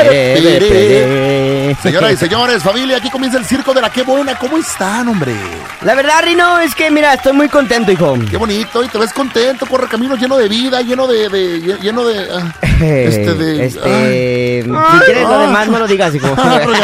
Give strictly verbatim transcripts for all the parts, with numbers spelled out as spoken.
Señoras y señores, familia, aquí comienza el circo de la Qué Buena. ¿Cómo están, hombre? La verdad, Rino, es que, mira, estoy muy contento, hijo. Qué bonito, y te ves contento, corre camino lleno de vida, lleno de... de lleno de... Uh, este, de... Este... Ay. Si quieres lo Ay. demás, no lo digas, hijo.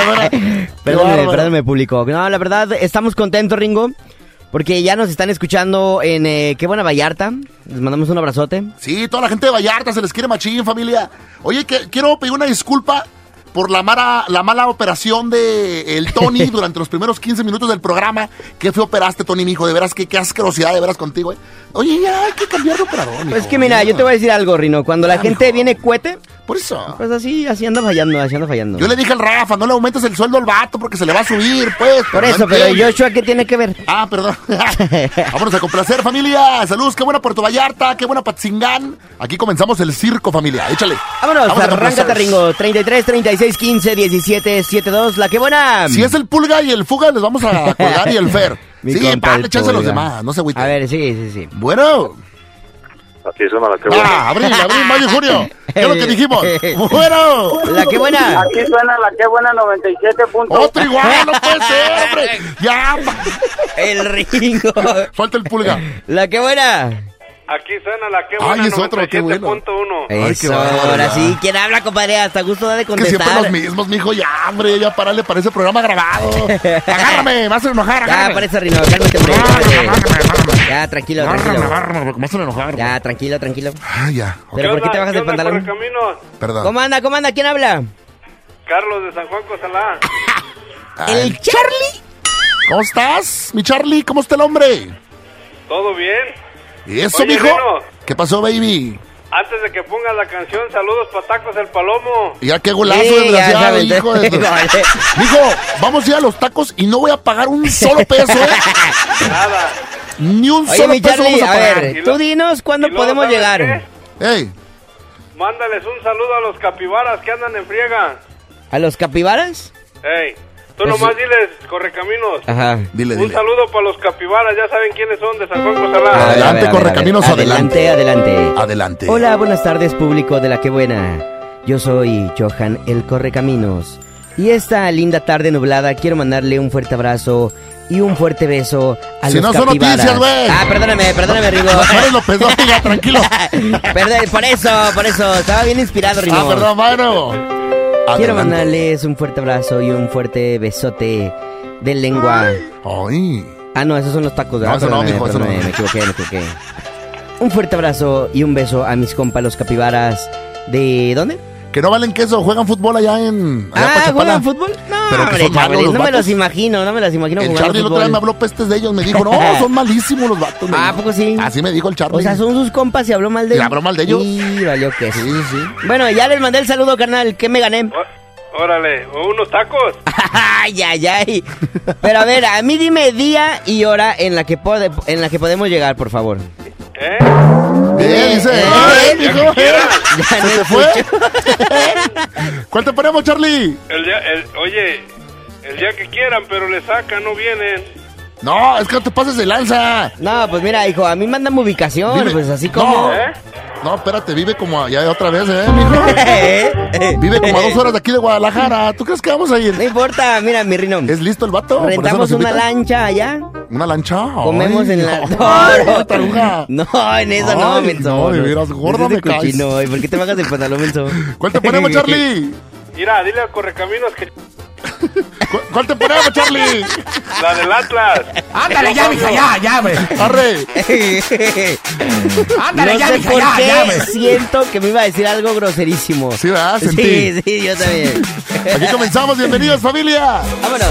Perdóname, perdóname, público. No, la verdad, estamos contentos, Ringo, porque ya nos están escuchando en eh, Qué Buena Vallarta. Les mandamos un abrazote. Sí, toda la gente de Vallarta se les quiere machín, familia. Oye, que, quiero pedir una disculpa por la mala, la mala operación de el Tony durante los primeros quince minutos del programa. ¿Qué fue operaste, Tony, mijo? De veras, qué, qué asquerosidad de veras contigo, eh. Oye, ya hay que cambiar de operador, mijo. Pues que mira, yo te voy a decir algo, Rino. Cuando la Ah, gente mijo. viene cuete, Por eso. pues así, así anda fallando, así anda fallando. Yo le dije al Rafa, no le aumentes el sueldo al vato porque se le va a subir, pues. Por no eso, pero entiende. Joshua, ¿qué tiene que ver? Ah, perdón. Vámonos a complacer, familia. Saludos, qué buena Puerto Vallarta, qué buena Patzingán. Aquí comenzamos el circo, familia. Échale. Vámonos, Vamos a arráncate, complacer. Ringo. treinta y tres, treinta y seis, quince, diecisiete, setenta y dos. La Qué Buena. Si es el Pulga y el Fuga, les vamos a colgar y el Fer. Mi Sí, compa, para el echarse a los Pulga. demás, no se agüiten. A ver, sí, sí, sí. Bueno. Aquí suena la que buena. Ah, abril, abril, mayo y junio. ¿Qué es lo que dijimos? Bueno. La Qué Buena. Aquí suena la que buena noventa y siete punto uno. Otro igual, no puede ser, hombre. Ya, El Ringo. falta el Pulga. La Qué Buena. Aquí suena la que Ay, buena es otro, qué bueno. noventa y siete punto uno. Ay, qué Eso, bárbaro, ahora ya. sí. ¿Quién habla, compadre? Hasta gusto da de Que siempre contestar. los mismos, mijo. Ya, hombre, ya parale, parece programa grabado. Agárrame, me vas a enojar, Ya, agárrame. por eso, Rino, cálmate, hombre. Agárrame, agárrame, agárrame. Ya, tranquilo, Agárrame, tranquilo. agárrame, porque me vas a enojar. Ya, tranquilo, tranquilo. Ah, ya. ok, Pero ¿por qué te bajas el pantalón? Correcaminos? Perdón. ¿Cómo anda, cómo anda? ¿Quién habla? Carlos de San Juan Cosalá. Ay, ¿El Charlie? ¿Cómo estás, mi Charlie? ¿Cómo está el hombre? ¿Todo bien? ¿Y eso, Oye, mijo? Rino. ¿Qué pasó, baby? Antes de que pongas la canción, saludos patacos el palomo. Ya qué golazo, Sí, ya desgraciado, sabes, hijo de... vale. Mijo, vamos a ir a los tacos y no voy a pagar un solo peso, ¿eh? Nada. Ni un Oye, solo mi peso Charlie, vamos a a pagar. ver, tú dinos cuándo Y luego, podemos ¿sabes llegar. qué? Ey, Mándales un saludo a los capibaras que andan en friega. ¿A los capibaras? Ey, tú Pues nomás sí. diles, Correcaminos. Ajá. dile, Un dile. saludo para los capibaras, ya saben quiénes son, de San Juan Cosalá. A ver, Adelante, a ver, a ver, Correcaminos, a ver. Adelante, adelante. Adelante. Hola, buenas tardes, público de La Qué Buena. Yo soy Johan, el Correcaminos. Y esta linda tarde nublada quiero mandarle un fuerte abrazo y un fuerte beso a Si los no son capibaras. noticias, güey. Ah, perdóname, perdóname, Rigo. Suárez López Dóriga, tranquilo. Perdón, por eso, por eso. Estaba bien inspirado, Rigo. Ah, perdón, bueno. Quiero Adelante. mandarles un fuerte abrazo y un fuerte besote de lengua. Ay. Ah, no, esos son los tacos, ¿verdad? No, eso no, Perdóname, mijo, eso perdóname, no. me equivoqué, me equivoqué. Un fuerte abrazo y un beso a mis compas, los capibaras. ¿De dónde? Que no valen queso, juegan fútbol allá en... Allá Ah, Pachapala. ¿juegan fútbol? No, Pero que hombre, son malos chavales, los no me vatos. los imagino, no me los imagino El jugando Charlie el otro fútbol. día me habló pestes de ellos, me dijo, no, son malísimos los vatos. me Ah, ¿a dijo. poco sí? Así me dijo el Charlie. O sea, son sus compas y habló mal de Y ellos. habló mal de ellos. Y valió que sí. Sí, sí. Bueno, ya les mandé el saludo, carnal. ¿Qué me gané? Ó- Órale, unos tacos. Ay, ay, ay. Pero a ver, a mí dime día y hora en la que, pode- en la que podemos llegar, por favor. ¿Eh? Eh, dice, eh, eh, eh, mijo, ya quisiera. eh. Ya ¿Se no te fue? escucho. ¿Cuál te ponemos, Charlie? El día, el, oye, el día que quieran, pero le sacan, no vienen. No, es que no te pases de lanza. No, pues mira, hijo, a mí mándame ubicación, Vive- pues así como... No. ¿Eh? No, espérate, vive como allá otra vez, ¿eh, mijo? ¿Eh? Vive como a dos horas de aquí de Guadalajara. ¿Tú crees que vamos a No ir? importa, mira, mi Rino. ¿Es listo el vato? ¿Por eso Rentamos nos una invita? lancha allá. ¿Una lancha? Comemos Ay, en la... Ay, No, taruga. no, en eso no, Ay, menso. no, de veras, gorda Ese me caes. cochino, ¿y por qué te bajas el pantalón, menso? ¿Cuál te ponemos, Charlie? Mira, dile a Correcaminos que ¿Cu- ¿Cuál te ponemos, Charlie? la del Atlas. Ándale ya, mija, ya, ya, güey. Arre. Ándale No ya, sé mija, por ya, qué ya, güey. siento que me iba a decir algo groserísimo. Sí, ¿verdad? Sentí. Sí, sí, yo también. Aquí comenzamos. Bienvenidos, familia. Vámonos.